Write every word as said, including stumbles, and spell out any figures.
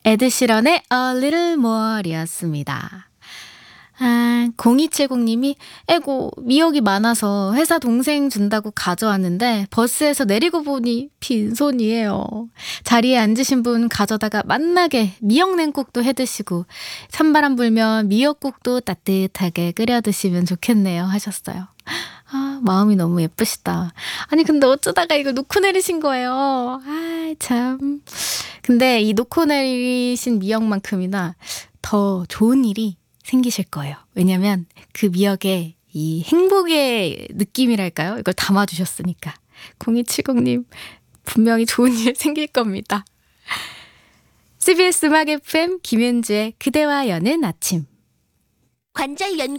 에드시런의 A Little More이었습니다. 아, 공이칠공님이 에고 미역이 많아서 회사 동생 준다고 가져왔는데 버스에서 내리고 보니 빈손이에요. 자리에 앉으신 분 가져다가 맛나게 미역냉국도 해드시고 찬바람 불면 미역국도 따뜻하게 끓여 드시면 좋겠네요 하셨어요. 아, 마음이 너무 예쁘시다. 아니 근데 어쩌다가 이걸 놓고 내리신 거예요. 아, 참. 근데 이 놓고 내리신 미역만큼이나 더 좋은 일이 생기실 거예요. 왜냐면 그 미역에 이 행복의 느낌이랄까요? 이걸 담아주셨으니까. 공이칠공님 분명히 좋은 일 생길 겁니다. 씨비에스 음악 에프엠 김윤주의 그대와 여는 아침. 관절 연